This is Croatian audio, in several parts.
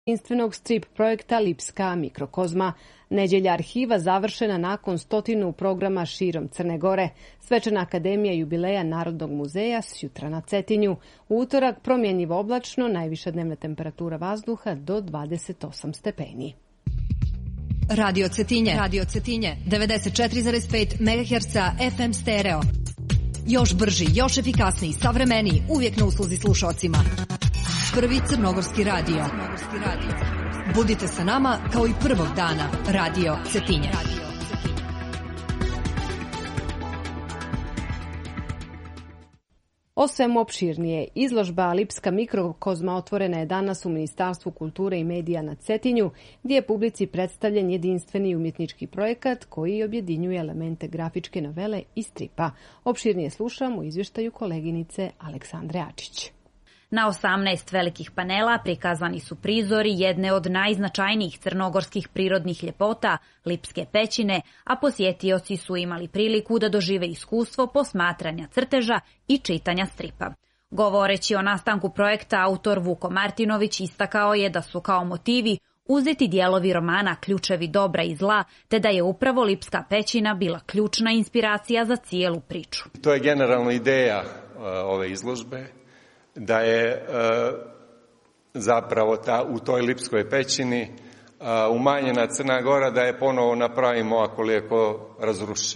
jedinstvenog strip projekta Lipska mikrokozma. Nedjelja arhiva završena nakon 100 programa širom Crne Gore. Svečana akademija jubileja Narodnog muzeja sjutra na Cetinju. U utorak promjenjivo oblačno, najviša dnevna temperatura vazduha do 28 stepeni. Radio Cetinje, 94,5 MHz FM stereo. Još brži, još efikasniji, savremeniji, uvijek na usluzi slušalcima. Prvi crnogorski radio. Budite sa nama kao i prvog dana. Radio Cetinje. O svemu opširnije, izložba Lipska mikrokozma otvorena je danas u Ministarstvu kulture i medija na Cetinju, gdje je publici predstavljen jedinstveni umjetnički projekat koji objedinjuje elemente grafičke novele i stripa. Opširnije slušamo u izvještaju koleginice Aleksandre Ačić. Na 18 velikih panela prikazani su prizori jedne od najznačajnijih crnogorskih prirodnih ljepota, Lipske pećine, a posjetioci su imali priliku da dožive iskustvo posmatranja crteža i čitanja stripa. Govoreći o nastanku projekta, autor Vuko Martinović istakao je da su kao motivi uzeti dijelovi romana Ključevi dobra i zla, te da je upravo Lipska pećina bila ključna inspiracija za cijelu priču. To je generalna ideja ove izložbe, da je zapravo u toj Lipskoj pećini umanjena Crna Gora, da je ponovo napravimo ako lijeko razruši.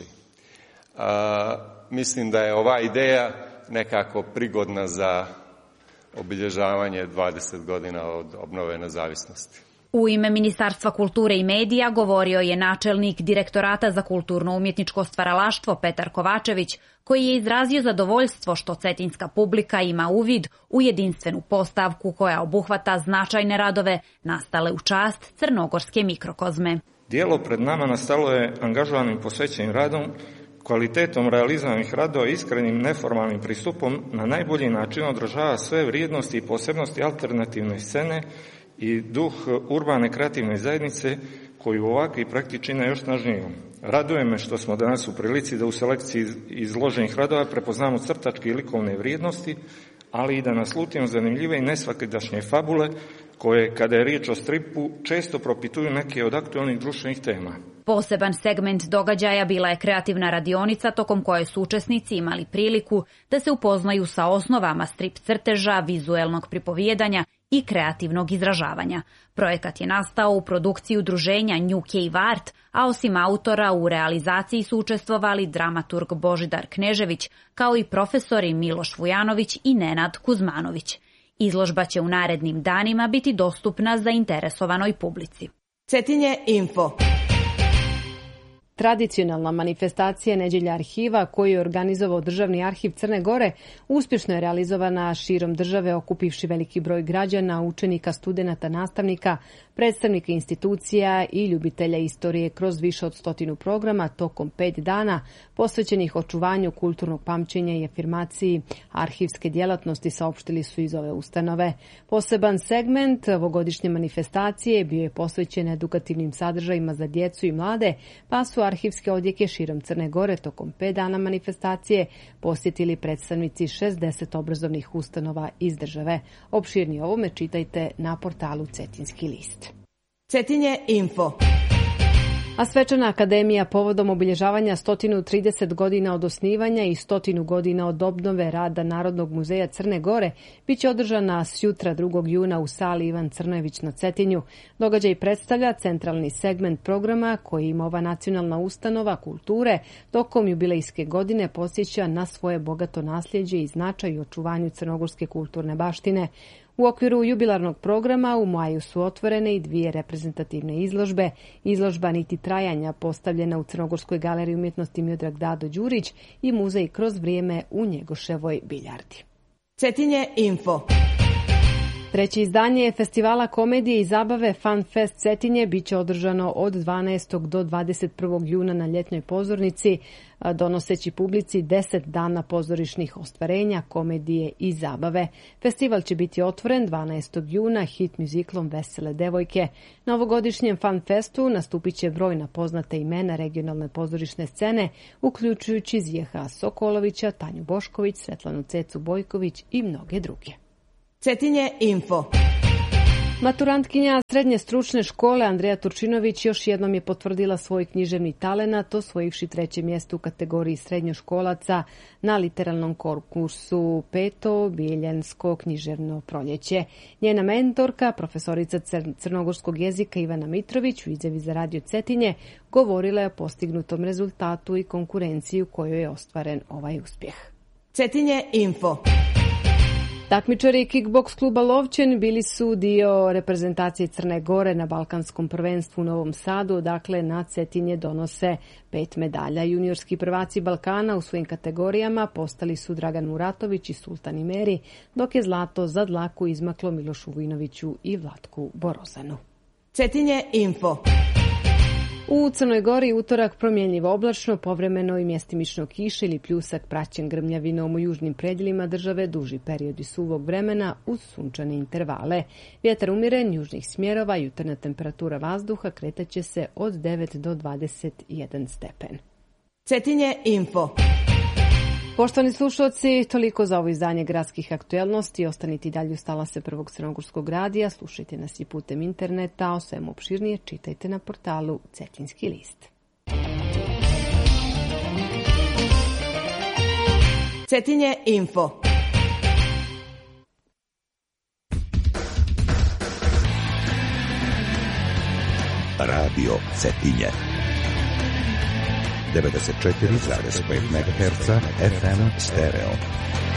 Mislim da je ova ideja nekako prigodna za obilježavanje 20 godina od obnove nezavisnosti. U ime Ministarstva kulture i medija govorio je načelnik Direktorata za kulturno-umjetničko stvaralaštvo Petar Kovačević, koji je izrazio zadovoljstvo što cetinska publika ima uvid u jedinstvenu postavku koja obuhvata značajne radove nastale u čast crnogorske mikrokozme. Dijelo pred nama nastalo je angažovanim posvećenim radom, kvalitetom realizovanih radova i iskrenim neformalnim pristupom na najbolji način odražava sve vrijednosti i posebnosti alternativne scene i duh urbane kreativne zajednice koju ovakvi projekti čine još snažnijom. Raduje me što smo danas u prilici da u selekciji izloženih radova prepoznamo crtačke i likovne vrijednosti, ali i da naslutimo zanimljive i nesvakidašnje fabule koje, kada je riječ o stripu, često propituju neke od aktualnih društvenih tema. Poseban segment događaja bila je kreativna radionica tokom koje su učesnici imali priliku da se upoznaju sa osnovama strip crteža, vizuelnog pripovijedanja i kreativnog izražavanja. Projekat je nastao u produkciji udruženja New Cave Art, a osim autora u realizaciji su učestvovali dramaturg Božidar Knežević, kao i profesori Miloš Vujanović i Nenad Kuzmanović. Izložba će u narednim danima biti dostupna zainteresovanoj publici. Cetinje info. Tradicionalna manifestacija Nedjelja arhiva koju je organizovao Državni arhiv Crne Gore uspješno je realizovana širom države, okupivši veliki broj građana, učenika, studenata, nastavnika, predstavnika institucija i ljubitelja istorije kroz više od 100 programa tokom 5 dana posvećenih očuvanju kulturnog pamćenja i afirmaciji arhivske djelatnosti, saopštili su iz ove ustanove. Poseban segment ovogodišnje manifestacije bio je posvećen edukativnim sadržajima za djecu i mlade, pa su arhivske odjeke širom Crne Gore tokom 5 dana manifestacije posjetili predstavnici 60 obrazovnih ustanova iz države. Opširnije o ovome čitajte na portalu Cetinski list. Cetinje info. A svečana akademija povodom obilježavanja 130 godina od osnivanja i 100 godina od obnove rada Narodnog muzeja Crne Gore bit će održana sutra 2. juna u sali Ivan Crnojević na Cetinju. Događaj predstavlja centralni segment programa koji ima ova nacionalna ustanova kulture tokom jubilejske godine podsjeća na svoje bogato nasljeđe i značaj u očuvanju crnogorske kulturne baštine. U okviru jubilarnog programa u maju su otvorene i 2 reprezentativne izložbe. Izložba Niti trajanja postavljena u Crnogorskoj galeriji umjetnosti Miodrag Dado Đurić i muzej Kroz vrijeme u Njegoševoj biljardi. Cetinje info. Treće izdanje festivala komedije i zabave Fun Fest Cetinje bit će održano od 12. do 21. juna na ljetnoj pozornici, donoseći publici 10 dana pozorišnih ostvarenja, komedije i zabave. Festival će biti otvoren 12. juna hit muziklom Vesele devojke. Na ovogodišnjem Fun Festu nastupit će brojna poznata imena regionalne pozorišne scene, uključujući Zjeha Sokolovića, Tanju Bošković, Svetlanu Cecu Bojković i mnoge druge. Cetinje info. Maturantkinja srednje stručne škole Andreja Turčinović još jednom je potvrdila svoj književni talenat, osvojivši 3. mjesto u kategoriji srednjoškolaca na literalnom konkursu Peto Biljansko književno proljeće. Njena mentorka, profesorica crnogorskog jezika Ivana Mitrović, u izjavi za Radio Cetinje govorila je o postignutom rezultatu i konkurenciji u kojoj je ostvaren ovaj uspjeh. Cetinje Info. Takmičari kickboks kluba Lovćen bili su dio reprezentacije Crne Gore na Balkanskom prvenstvu u Novom Sadu, dakle na Cetinje donose 5 medalja. Juniorski prvaci Balkana u svojim kategorijama postali su Dragan Muratović i Sultan Imeri, dok je zlato za dlaku izmaklo Milošu Vujnoviću i Vlatku Borozanu. Cetinje Info. U Crnoj Gori utorak promjenljivo oblačno, povremeno i mjestimično kiše ili pljusak praćen grmljavinom u južnim predjelima države, duži periodi suvog vremena uz sunčane intervale. Vjetar umiren južnih smjerova, jutarnja temperatura vazduha kretaće se od 9 do 21 stepen. Cetinje Info. Poštovani slušalci, toliko za ovo izdanje gradskih aktuelnosti. Ostanite i dalje uz talase Prvog crnogorskog radija, slušajte nas i putem interneta, o svemu opširnije čitajte na portalu Cetinski list. Cetinje Info. Radio Cetinje 94,5 MHz FM stereo.